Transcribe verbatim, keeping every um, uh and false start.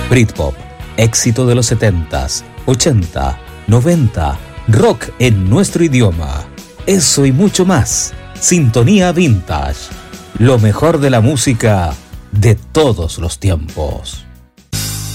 Britpop, éxito de los setentas, ochenta, noventa, rock en nuestro idioma. Eso y mucho más. Sintonía Vintage. Lo mejor de la música de todos los tiempos.